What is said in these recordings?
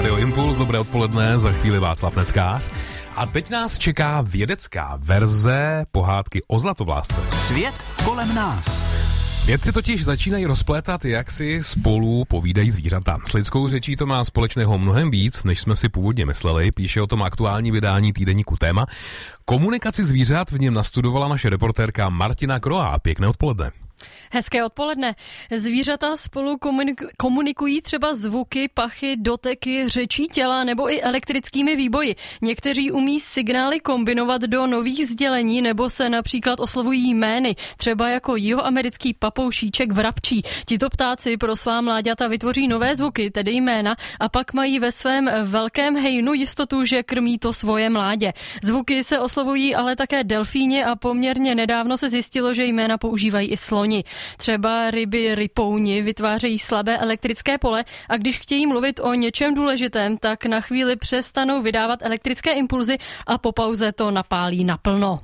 Rádio Impuls, dobré odpoledne, za chvíli Václav Neckář. A teď nás čeká vědecká verze pohádky o zlatovlásce. Svět kolem nás. Vědci totiž začínají rozplétat, jak si spolu povídají zvířata. S lidskou řečí to má společného mnohem víc, než jsme si původně mysleli, píše o tom aktuální vydání týdeníku Téma. Komunikaci zvířat v něm nastudovala naše reportérka Martina Kroá. Pěkné odpoledne. Hezké odpoledne. Zvířata spolu komunikují třeba zvuky, pachy, doteky, řečí těla nebo i elektrickými výboji. Někteří umí signály kombinovat do nových sdělení nebo se například oslovují jmény, třeba jako jihoamerický papoušíček vrabčí. Tito ptáci pro svá mláďata vytvoří nové zvuky, tedy jména, a pak mají ve svém velkém hejnu jistotu, že krmí to svoje mládě. Zvuky se oslovují ale také delfíni a poměrně nedávno se zjistilo, že jména používají i sloni. Třeba ryby rypouni vytvářejí slabé elektrické pole a když chtějí mluvit o něčem důležitém, tak na chvíli přestanou vydávat elektrické impulzy a po pauze to napálí naplno.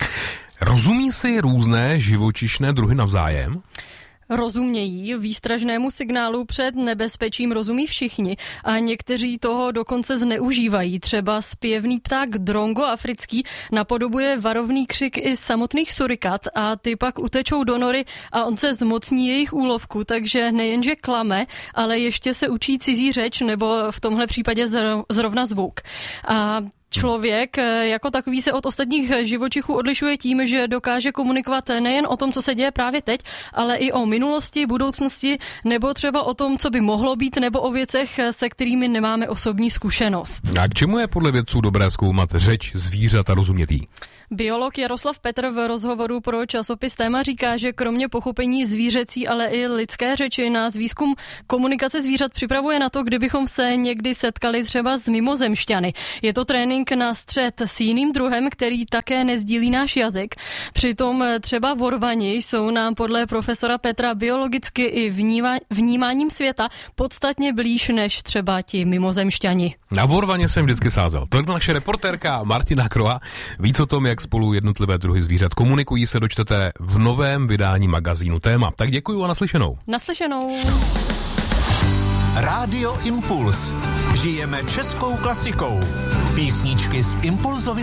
Rozumí si různé živočišné druhy navzájem? Rozumějí, výstražnému signálu před nebezpečím rozumí všichni a někteří toho dokonce zneužívají. Třeba zpěvný pták drongo africký napodobuje varovný křik i samotných surikat a ty pak utečou do nory a on se zmocní jejich úlovku, takže nejenže klame, ale ještě se učí cizí řeč nebo v tomhle případě zrovna zvuk. A člověk jako takový se od ostatních živočichů odlišuje tím, že dokáže komunikovat nejen o tom, co se děje právě teď, ale i o minulosti, budoucnosti, nebo třeba o tom, co by mohlo být, nebo o věcech, se kterými nemáme osobní zkušenost. A k čemu je podle vědců dobré zkoumat řeč zvířat a rozumět jí? Biolog Jaroslav Petr v rozhovoru pro časopis Téma říká, že kromě pochopení zvířecí, ale i lidské řeči nás výzkum komunikace zvířat připravuje na to, kdybychom se někdy setkali třeba s mimozemšťany. Je to trénink na střet s jiným druhem, který také nezdílí náš jazyk. Přitom třeba vorvani jsou nám podle profesora Petra biologicky i vnímáním světa podstatně blíž než třeba ti mimozemšťani. Na vorvaně jsem vždycky sázel. To je naše reportérka Martina Kroa. Víc o tom, jak spolu jednotlivé druhy zvířat komunikují, se dočtete v novém vydání magazínu Téma. Tak děkuju a naslyšenou. Naslyšenou. Rádio Impuls. Žijeme českou klasikou. Písničky z Impulzovy